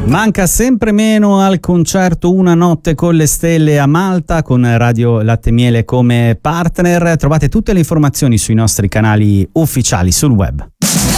Manca sempre meno al concerto Una notte con le stelle a Malta, con Radio Latte Miele come partner. Trovate tutte le informazioni sui nostri canali ufficiali sul web.